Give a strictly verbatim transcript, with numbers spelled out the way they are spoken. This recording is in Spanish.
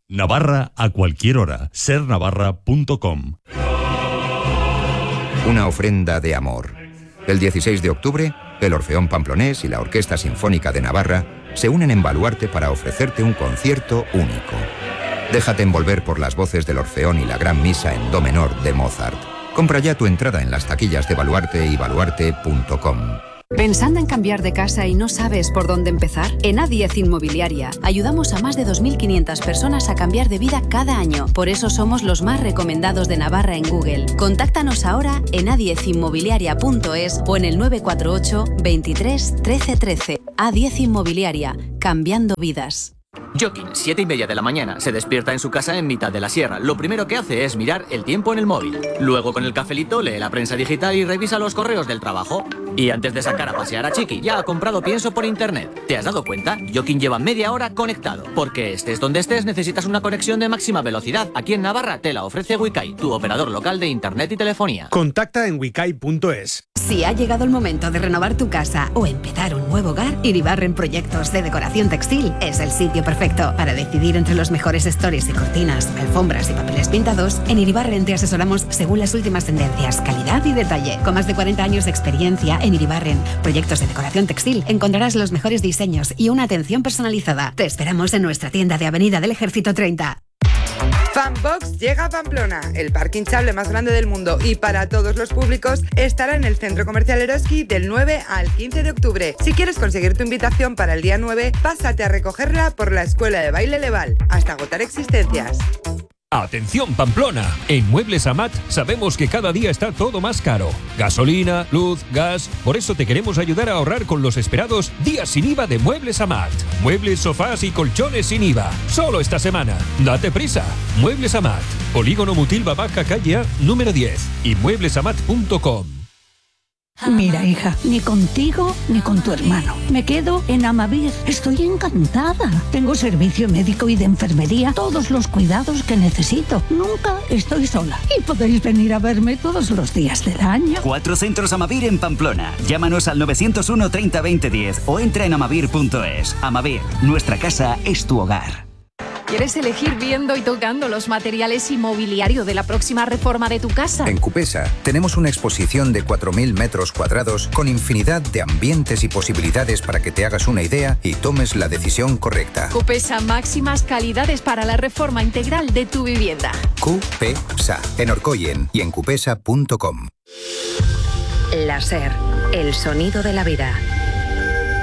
Navarra a cualquier hora. ser navarra punto com. Una ofrenda de amor. El dieciséis de octubre, el Orfeón Pamplonés y la Orquesta Sinfónica de Navarra se unen en Baluarte para ofrecerte un concierto único. Déjate envolver por las voces del Orfeón y la Gran Misa en Do menor de Mozart. Compra ya tu entrada en las taquillas de Baluarte y baluarte punto com. ¿Pensando en cambiar de casa y no sabes por dónde empezar? En A diez Inmobiliaria ayudamos a más de dos mil quinientas personas a cambiar de vida cada año. Por eso somos los más recomendados de Navarra en Google. Contáctanos ahora en a diez inmobiliaria punto es o en el nueve cuatro ocho, veintitrés, trece trece. A diez Inmobiliaria, cambiando vidas. Joaquín, siete y media de la mañana, se despierta en su casa en mitad de la sierra. Lo primero que hace es mirar el tiempo en el móvil. Luego, con el cafelito, lee la prensa digital y revisa los correos del trabajo. Y antes de sacar a pasear a Chiqui, ya ha comprado pienso por internet. ¿Te has dado cuenta? Joaquín lleva media hora conectado. Porque estés donde estés, necesitas una conexión de máxima velocidad. Aquí en Navarra te la ofrece Wikai, tu operador local de internet y telefonía. Contacta en wikai punto es. Si ha llegado el momento de renovar tu casa o empezar un nuevo hogar, Iribarren Proyectos de Decoración Textil es el sitio perfecto. Para decidir entre los mejores stores y cortinas, alfombras y papeles pintados, en Iribarren te asesoramos según las últimas tendencias, calidad y detalle. Con más de cuarenta años de experiencia en Iribarren Proyectos de Decoración Textil, encontrarás los mejores diseños y una atención personalizada. Te esperamos en nuestra tienda de Avenida del Ejército treinta. Fanbox llega a Pamplona, el parque hinchable más grande del mundo y para todos los públicos estará en el Centro Comercial Eroski del nueve al quince de octubre. Si quieres conseguir tu invitación para el día nueve, pásate a recogerla por la Escuela de Baile Leval, hasta agotar existencias. Atención Pamplona, en Muebles Amat sabemos que cada día está todo más caro. Gasolina, luz, gas, por eso te queremos ayudar a ahorrar con los esperados días sin I V A de Muebles Amat. Muebles, sofás y colchones sin I V A, solo esta semana. Date prisa. Muebles Amat, Polígono Mutilva Baja Calle A, número diez y muebles amat punto com. Mira, hija, ni contigo ni con tu hermano. Me quedo en Amavir. Estoy encantada. Tengo servicio médico y de enfermería, todos los cuidados que necesito. Nunca estoy sola. Y podéis venir a verme todos los días del año. Cuatro centros Amavir en Pamplona. Llámanos al nueve cero uno, treinta, veinte, diez o entra en amavir punto es. Amavir, nuestra casa es tu hogar. ¿Quieres elegir viendo y tocando los materiales y mobiliario de la próxima reforma de tu casa? En Cupesa tenemos una exposición de cuatro mil metros cuadrados con infinidad de ambientes y posibilidades para que te hagas una idea y tomes la decisión correcta. Cupesa, máximas calidades para la reforma integral de tu vivienda. Cupesa, en Orcoyen y en cupesa punto com. Láser, el sonido de la vida.